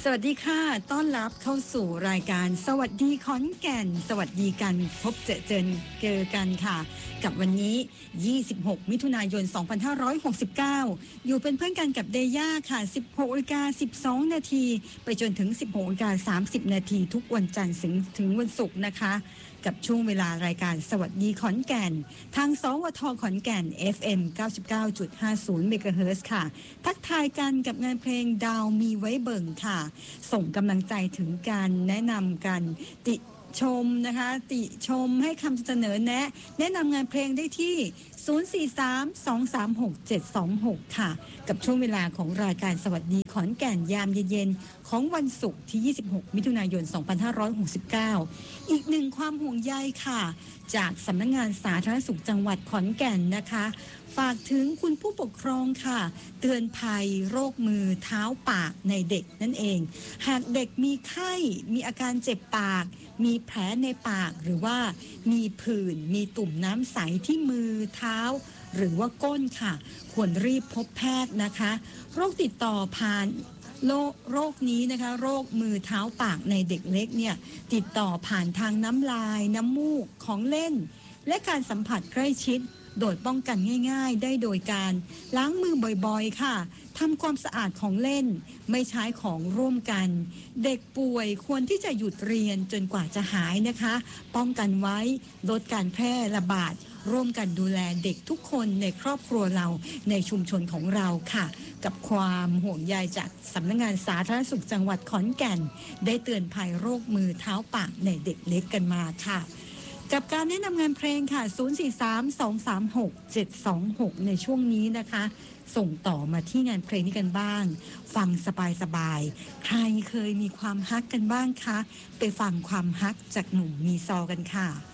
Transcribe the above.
สวัสดีค่ะต้อนรับเข้าสู่รายการสวัสดีขอนแก่นสวัสดีกันพบเจอกันค่ะกับวันนี้26มิถุนายน2569อยู่เป็นเพื่อนกันกับเดย่าค่ะ 16:12 นาทีไปจนถึง 16:30 นาทีทุกวันจันทร์ถึงวันศุกร์นะคะกับช่วงเวลารายการสวัสดีขอนแก่นทางสวทขอนแก่น FM 99.50 เมกะเฮิรตซ์ค่ะทักทายกันกับงานเพลงดาวมีไว้เบิ่งค่ะส่งกำลังใจถึงกันแนะนำกันติชมนะคะติชมให้คำเสนอแนะนำงานเพลงได้ที่043-236-726ค่ะกับช่วงเวลาของรายการสวัสดีขอนแก่นยามเย็นๆของวันศุกร์ที่26มิถุนายน2569อีกหนึ่งความห่วงใยค่ะจากสำนักงานสาธารณสุขจังหวัดขอนแก่นนะคะฝากถึงคุณผู้ปกครองค่ะเตือนภัยโรคมือเท้าปากในเด็กนั่นเองหากเด็กมีไข้มีอาการเจ็บปากมีแผลในปากหรือว่ามีผื่นมีตุ่มน้ำใสที่มือเท้าหรือว่าก้นค่ะควรรีบพบแพทย์นะคะโรคติดต่อผ่านโรคนี้นะคะโรคมือเท้าปากในเด็กเล็กเนี่ยติดต่อผ่านทางน้ำลายน้ำมูกของเล่นและการสัมผัสใกล้ชิดโดยป้องกันง่ายๆได้โดยการล้างมือบ่อยๆค่ะทำความสะอาดของเล่นไม่ใช้ของร่วมกันเด็กป่วยควรที่จะหยุดเรียนจนกว่าจะหายนะคะป้องกันไว้ลดการแพร่ระบาดร่วมกันดูแลเด็กทุกคนในครอบครัวเราในชุมชนของเราค่ะกับความห่วงใยจากสำนักงานสาธารณสุขจังหวัดขอนแก่นได้เตือนภัยโรคมือเท้าปากในเด็กเล็กกันมาค่ะกับการแนะนำงานเพลงค่ะ043-236-726ในช่วงนี้นะคะส่งต่อมาที่งานเพลงนี้กันบ้างฟังสบายๆใครเคยมีความฮักกันบ้างคะไปฟังความฮักจากหนุ่มมีซอกันค่ะ